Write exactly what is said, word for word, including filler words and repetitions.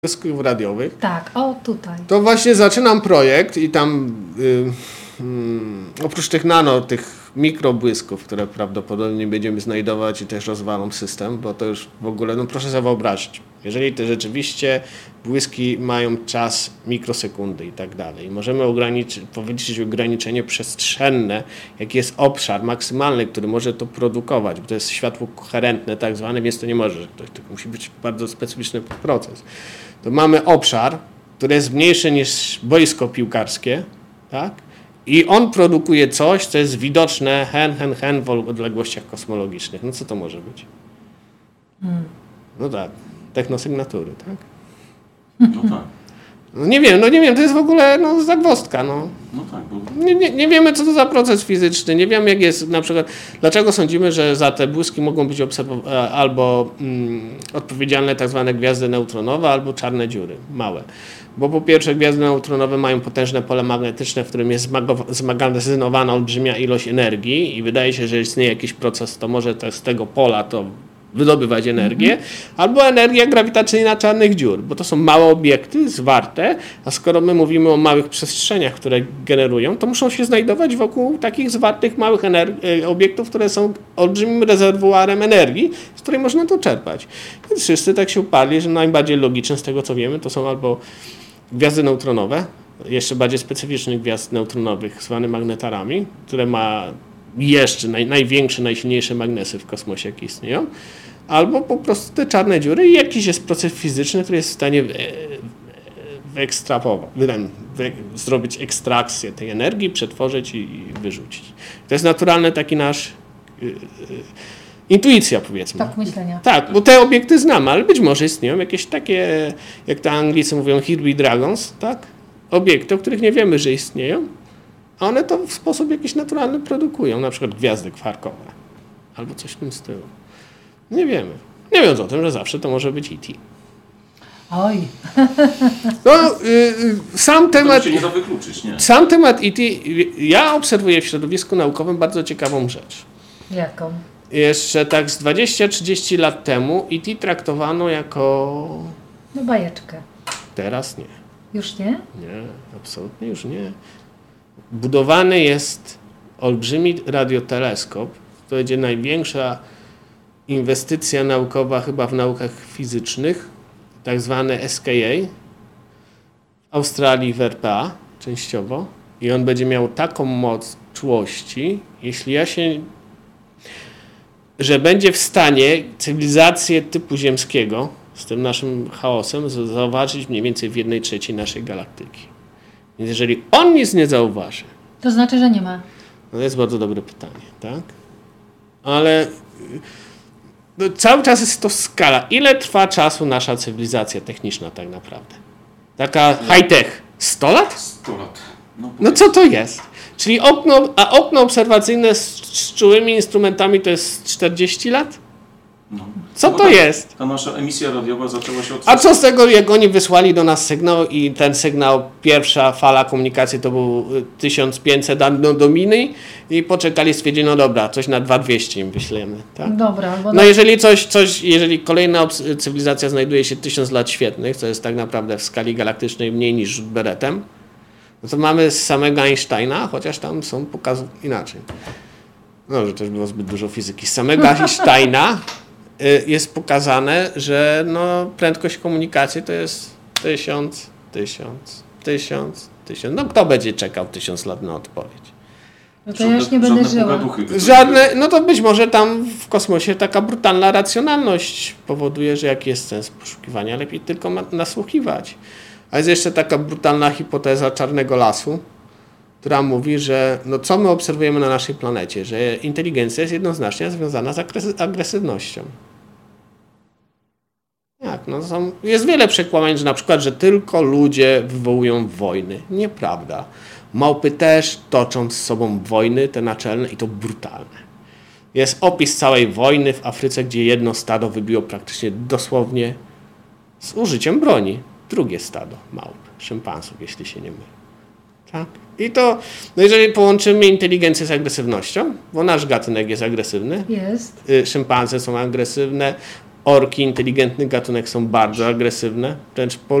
błysków radiowych. Tak, o tutaj. To właśnie zaczynam projekt i tam y, y, oprócz tych nano, tych mikrobłysków, które prawdopodobnie będziemy znajdować i też rozwalą system, bo to już w ogóle, no proszę sobie wyobrazić, jeżeli te rzeczywiście błyski mają czas mikrosekundy i tak dalej, możemy ograniczyć, powiedzieć ograniczenie przestrzenne, jaki jest obszar maksymalny, który może to produkować, bo to jest światło koherentne tak zwane, więc to nie może, to, to musi być bardzo specyficzny proces. To mamy obszar, który jest mniejszy niż boisko piłkarskie, tak? I on produkuje coś, co jest widoczne hen, hen, hen w odległościach kosmologicznych. No co to może być? Hmm. No tak, technosygnatury, tak? No tak. No nie wiem, no nie wiem, to jest w ogóle no, zagwozdka, no. No tak, bo... nie, nie, nie wiemy, co to za proces fizyczny, nie wiemy, jak jest na przykład, dlaczego sądzimy, że za te błyski mogą być obserwowane albo mm, odpowiedzialne tak zwane gwiazdy neutronowe, albo czarne dziury, małe. Bo po pierwsze gwiazdy neutronowe mają potężne pole magnetyczne, w którym jest zmagazynowana olbrzymia ilość energii i wydaje się, że istnieje jakiś proces, to może to z tego pola to wydobywać energię, mm-hmm. albo energia grawitacyjna czarnych dziur, bo to są małe obiekty, zwarte, a skoro my mówimy o małych przestrzeniach, które generują, to muszą się znajdować wokół takich zwartych małych ener- obiektów, które są olbrzymim rezerwuarem energii, z której można to czerpać. Więc wszyscy tak się uparli, że najbardziej logiczne z tego, co wiemy, to są albo gwiazdy neutronowe, jeszcze bardziej specyficznych gwiazd neutronowych, zwane magnetarami, które ma jeszcze naj, największe, najsilniejsze magnesy w kosmosie, jakie istnieją, albo po prostu te czarne dziury i jakiś jest proces fizyczny, który jest w stanie wyekstrapować, wy, wy, zrobić ekstrakcję tej energii, przetworzyć i, i wyrzucić. To jest naturalny taki nasz y, y, intuicja, powiedzmy. Tak, myślenia. Tak, bo te obiekty znamy, ale być może istnieją jakieś takie, jak to Anglicy mówią, here be dragons, tak? Obiekty, o których nie wiemy, że istnieją, a one to w sposób jakiś naturalny produkują, na przykład gwiazdy kwarkowe albo coś w tym stylu. Nie wiemy. Nie mówiąc o tym, że zawsze to może być E T. Oj. No, y, sam temat... To się nie da wykluczyć, nie? Sam temat E T, ja obserwuję w środowisku naukowym bardzo ciekawą rzecz. Jaką? Jeszcze tak z dwadzieścia trzydzieści lat temu E T traktowano jako... No bajeczkę. Teraz nie. Już nie? Nie, absolutnie już nie. Budowany jest olbrzymi radioteleskop. To będzie największa inwestycja naukowa chyba w naukach fizycznych, tak zwane S K A, w Australii w R P A częściowo. I on będzie miał taką moc czułości, jeśli ja się... że będzie w stanie cywilizację typu ziemskiego z tym naszym chaosem zauważyć mniej więcej w jednej trzeciej naszej galaktyki. Więc jeżeli on nic nie zauważy... To znaczy, że nie ma. No to jest bardzo dobre pytanie, tak? Ale no, cały czas jest to skala. Ile trwa czasu nasza cywilizacja techniczna tak naprawdę? Taka high-tech. sto lat? sto lat. No, no co to jest? Czyli okno, a okno obserwacyjne z, z czułymi instrumentami to jest czterdzieści lat? No. Co no to ta, jest? Ta nasza emisja radiowa zaczęła się od... A co z tego, jak oni wysłali do nas sygnał i ten sygnał, pierwsza fala komunikacji to był tysiąc pięćset anno domini i poczekali, stwierdzili, no dobra, coś na dwa tysiące dwieście im wyślemy. Tak? Dobra. Bo no jeżeli coś, coś, jeżeli kolejna cywilizacja znajduje się tysiąc lat świetnych, co jest tak naprawdę w skali galaktycznej mniej niż rzut beretem, no to mamy z samego Einsteina, chociaż tam są pokazy inaczej. No, że też było zbyt dużo fizyki. Z samego Einsteina jest pokazane, że no, prędkość komunikacji to jest tysiąc, tysiąc, tysiąc, tysiąc. No kto będzie czekał tysiąc lat na odpowiedź? No to ja już nie będę żyła. Żadne, no to być może tam w kosmosie taka brutalna racjonalność powoduje, że jaki jest sens poszukiwania, lepiej tylko nasłuchiwać. A jest jeszcze taka brutalna hipoteza czarnego lasu, która mówi, że no co my obserwujemy na naszej planecie, że inteligencja jest jednoznacznie związana z agresywnością. Jak? No są, jest wiele przekłamań, że na przykład, że tylko ludzie wywołują wojny. Nieprawda. Małpy też toczą z sobą wojny, te naczelne, i to brutalne. Jest opis całej wojny w Afryce, gdzie jedno stado wybiło praktycznie dosłownie z użyciem broni drugie stado małp, szympansów, jeśli się nie mylę. Tak? I to, no jeżeli połączymy inteligencję z agresywnością, bo nasz gatunek jest agresywny, jest. Szympanse są agresywne, orki, inteligentny gatunek, są bardzo agresywne, wręcz